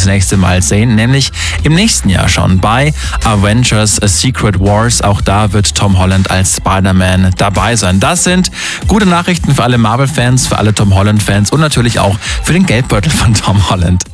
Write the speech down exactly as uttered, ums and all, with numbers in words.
das nächste Mal sehen, nämlich im nächsten Jahr schon bei Avengers Secret Wars. Auch da wird Tom Holland als Spider-Man dabei sein. Das sind gute Nachrichten für alle Marvel-Fans, für alle Tom Holland-Fans und natürlich auch für den Geldbeutel von Tom Holland.